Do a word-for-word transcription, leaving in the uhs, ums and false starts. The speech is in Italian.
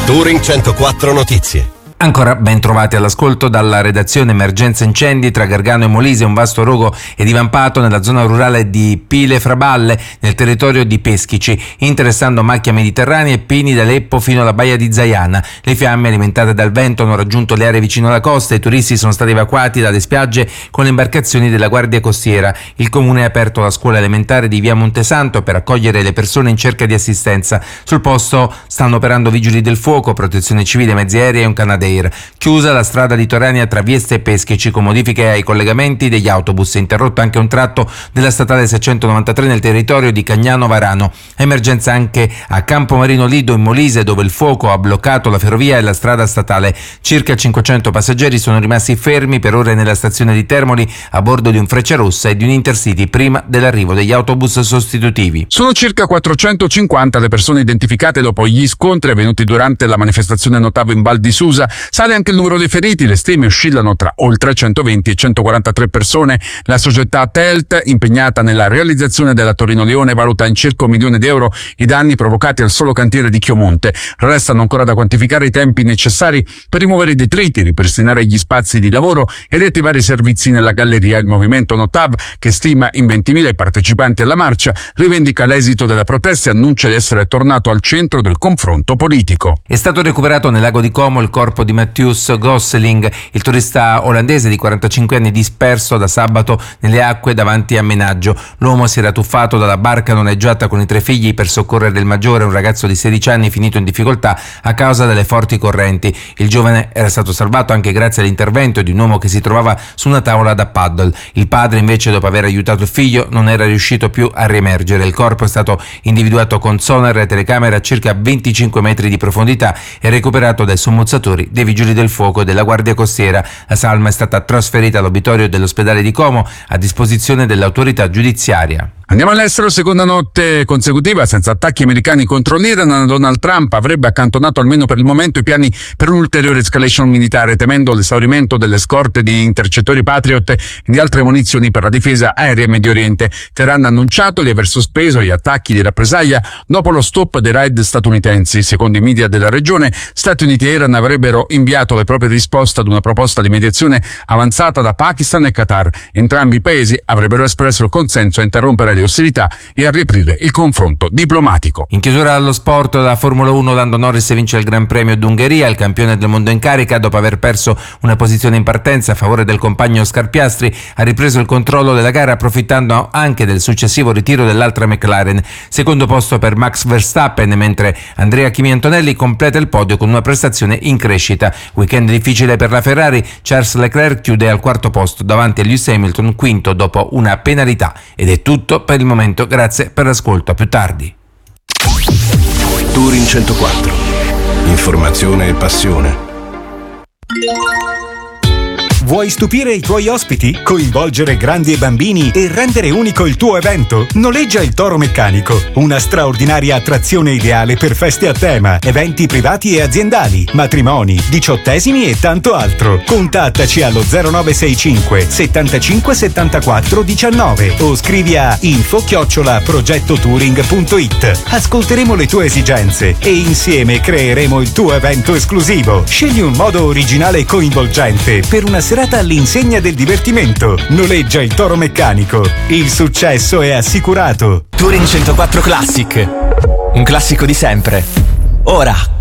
Touring centoquattro Notizie. Ancora ben trovati all'ascolto dalla redazione. Emergenza incendi tra Gargano e Molise, un vasto rogo è divampato nella zona rurale di Pile Fraballe nel territorio di Peschici, interessando macchie mediterranee e pini da Leppo fino alla baia di Zaiana. Le fiamme alimentate dal vento hanno raggiunto le aree vicino alla costa e i turisti sono stati evacuati dalle spiagge con le imbarcazioni della Guardia Costiera. Il comune ha aperto la scuola elementare di via Montesanto per accogliere le persone in cerca di assistenza. Sul posto stanno operando vigili del fuoco, protezione civile, mezzi aerei e un Canadair. Chiusa la strada litoranea tra Vieste e Peschici con modifiche ai collegamenti degli autobus, interrotto anche un tratto della statale seicentonovantatré nel territorio di Cagnano Varano. Emergenza anche a Campomarino Lido in Molise, dove il fuoco ha bloccato la ferrovia e la strada statale. Circa cinquecento passeggeri sono rimasti fermi per ore nella stazione di Termoli a bordo di un Frecciarossa e di un Intercity prima dell'arrivo degli autobus sostitutivi. Sono circa quattrocentocinquanta le persone identificate dopo gli scontri avvenuti durante la manifestazione Notav in Val di Susa. Sale anche il numero dei feriti, le stime oscillano tra oltre centoventi e centoquarantatré persone. La società Telt, impegnata nella realizzazione della Torino-Lione, valuta in circa un milione di euro i danni provocati al solo cantiere di Chiomonte. Restano ancora da quantificare i tempi necessari per rimuovere i detriti, ripristinare gli spazi di lavoro e riattivare i servizi nella galleria. Il movimento Notav, che stima in ventimila i partecipanti alla marcia, rivendica l'esito della protesta e annuncia di essere tornato al centro del confronto politico. È stato recuperato nel lago di Como il corpo di Matthias Gosseling, il turista olandese di quarantacinque anni disperso da sabato nelle acque davanti a Menaggio. L'uomo si era tuffato dalla barca noleggiata con i tre figli per soccorrere il maggiore, un ragazzo di sedici anni finito in difficoltà a causa delle forti correnti. Il giovane era stato salvato anche grazie all'intervento di un uomo che si trovava su una tavola da paddle. Il padre invece, dopo aver aiutato il figlio, non era riuscito più a riemergere. Il corpo è stato individuato con sonar e telecamere a circa venticinque metri di profondità e recuperato dai sommozzatori dei vigili del fuoco e della Guardia Costiera. La salma è stata trasferita all'obitorio dell'ospedale di Como a disposizione dell'autorità giudiziaria. Andiamo all'estero. Seconda notte consecutiva senza attacchi americani contro l'Iran. Donald Trump avrebbe accantonato almeno per il momento i piani per un'ulteriore escalation militare, temendo l'esaurimento delle scorte di intercettori Patriot e di altre munizioni per la difesa aerea in Medio Oriente. Teheran ha annunciato di aver sospeso gli attacchi di rappresaglia dopo lo stop dei raid statunitensi. Secondo i media della regione, Stati Uniti e Iran avrebbero inviato le proprie risposte ad una proposta di mediazione avanzata da Pakistan e Qatar. Entrambi i paesi avrebbero espresso il consenso a interrompere le ostilità e a riaprire il confronto diplomatico. In chiusura allo sport, la Formula uno, Lando Norris vince il Gran Premio d'Ungheria. Il campione del mondo in carica, dopo aver perso una posizione in partenza a favore del compagno Oscar Piastri, ha ripreso il controllo della gara approfittando anche del successivo ritiro dell'altra McLaren. Secondo posto per Max Verstappen, mentre Andrea Kimi Antonelli completa il podio con una prestazione in crescita. Weekend difficile per la Ferrari. Charles Leclerc chiude al quarto posto davanti a Lewis Hamilton, quinto dopo una penalità. Ed è tutto per il momento, grazie per l'ascolto, a più tardi. Touring centoquattro. Informazione e passione. Vuoi stupire i tuoi ospiti? Coinvolgere grandi e bambini e rendere unico il tuo evento? Noleggia il Toro Meccanico, una straordinaria attrazione ideale per feste a tema, eventi privati e aziendali, matrimoni, diciottesimi e tanto altro. Contattaci allo zero nove sei cinque settantacinque settantaquattro diciannove o scrivi a info chiocciola progettotouring punto it. Ascolteremo le tue esigenze e insieme creeremo il tuo evento esclusivo. Scegli un modo originale e coinvolgente per una serata all'insegna del divertimento. Noleggia il Toro Meccanico. Il successo è assicurato. Touring centoquattro Classic. Un classico di sempre. Ora.